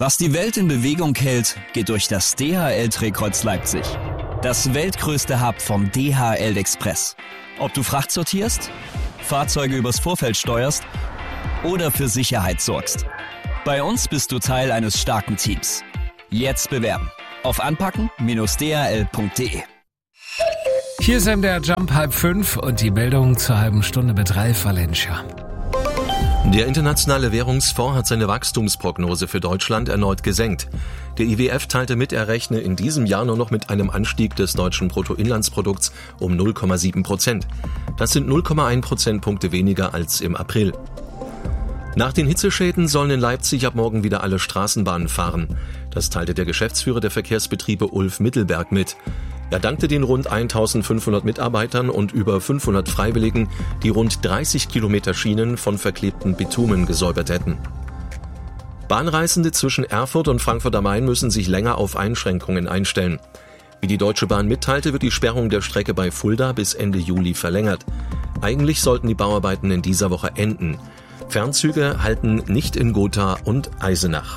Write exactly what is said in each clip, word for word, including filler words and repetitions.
Was die Welt in Bewegung hält, geht durch das D H L-Drehkreuz Leipzig. Das weltgrößte Hub vom D H L Express. Ob du Fracht sortierst, Fahrzeuge übers Vorfeld steuerst oder für Sicherheit sorgst. Bei uns bist du Teil eines starken Teams. Jetzt bewerben auf anpacken Bindestrich d h l punkt d e. Hier ist M D R Jump halb fünf und die Meldung zur halben Stunde mit Ralf Valencia. Der Internationale Währungsfonds hat seine Wachstumsprognose für Deutschland erneut gesenkt. Der I W F teilte mit, er rechne in diesem Jahr nur noch mit einem Anstieg des deutschen Bruttoinlandsprodukts um null Komma sieben Prozent. Das sind null Komma eins Prozentpunkte weniger als im April. Nach den Hitzeschäden sollen in Leipzig ab morgen wieder alle Straßenbahnen fahren. Das teilte der Geschäftsführer der Verkehrsbetriebe Ulf Mittelberg mit. Er dankte den rund eintausendfünfhundert Mitarbeitern und über fünfhundert Freiwilligen, die rund dreißig Kilometer Schienen von verklebten Bitumen gesäubert hätten. Bahnreisende zwischen Erfurt und Frankfurt am Main müssen sich länger auf Einschränkungen einstellen. Wie die Deutsche Bahn mitteilte, wird die Sperrung der Strecke bei Fulda bis Ende Juli verlängert. Eigentlich sollten die Bauarbeiten in dieser Woche enden. Fernzüge halten nicht in Gotha und Eisenach.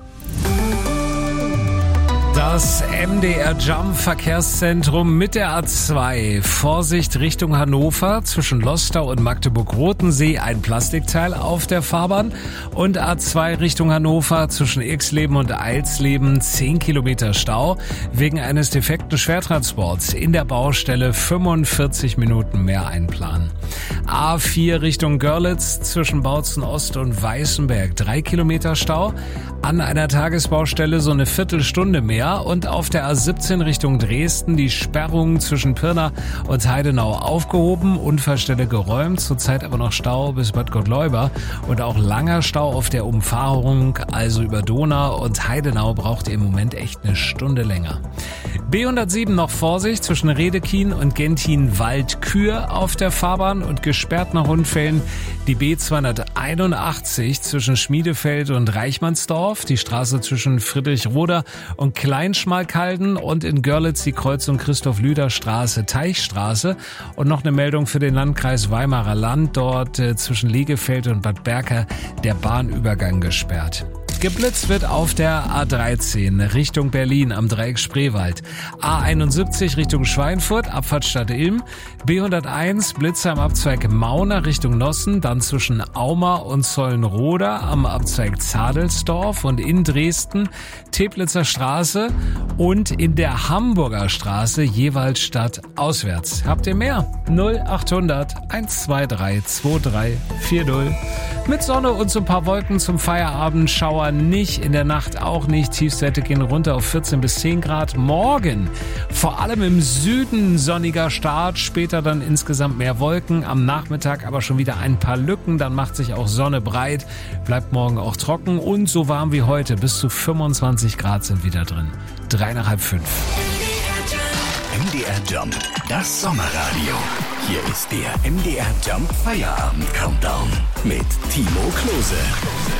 Das M D R Jump Verkehrszentrum mit der A zwei. Vorsicht Richtung Hannover zwischen Lostau und Magdeburg-Rotensee ein Plastikteil auf der Fahrbahn. Und A zwei Richtung Hannover zwischen Irxleben und Eilsleben zehn Kilometer Stau wegen eines defekten Schwertransports. In der Baustelle fünfundvierzig Minuten mehr einplanen. A vier Richtung Görlitz zwischen Bautzen Ost und Weißenberg drei Kilometer Stau. An einer Tagesbaustelle so eine Viertelstunde mehr. Und auf der A siebzehn Richtung Dresden die Sperrung zwischen Pirna und Heidenau aufgehoben, Unfallstelle geräumt, zurzeit aber noch Stau bis Bad Gottleuba und auch langer Stau auf der Umfahrung, also über Donau und Heidenau braucht ihr im Moment echt eine Stunde länger. B hundertsieben noch Vorsicht zwischen Redekien und Gentin-Waldkür auf der Fahrbahn und gesperrt nach Unfällen die B zweihunderteinundachtzig zwischen Schmiedefeld und Reichmannsdorf, die Straße zwischen Friedrichroda und Kleinschmalkalden und in Görlitz die Kreuzung Christoph-Lüder-Straße, Teichstraße und noch eine Meldung für den Landkreis Weimarer Land, dort äh, zwischen Legefeld und Bad Berka der Bahnübergang gesperrt. Geblitzt wird auf der A dreizehn Richtung Berlin am Dreieck Spreewald. A einundsiebzig Richtung Schweinfurt, Abfahrt Stadt Ilm. B hunderteins Blitze am Abzweig Mauna Richtung Nossen, dann zwischen Auma und Zollenroda am Abzweig Zadelsdorf und in Dresden Teplitzer Straße und in der Hamburger Straße jeweils Stadt auswärts. Habt ihr mehr? null achthundert hundertzweiundzwanzig drei vier null. Mit Sonne und so ein paar Wolken zum Feierabend. Schauer nicht, in der Nacht auch nicht. Tiefstwerte gehen runter auf vierzehn bis zehn Grad. Morgen vor allem im Süden sonniger Start, später dann insgesamt mehr Wolken. Am Nachmittag aber schon wieder ein paar Lücken. Dann macht sich auch Sonne breit. Bleibt morgen auch trocken und so warm wie heute. Bis zu fünfundzwanzig Grad sind wieder drin. Drei nach halb fünf. M D R Jump, das Sommerradio. Hier ist der M D R Jump Feierabend Countdown mit Timo Klose.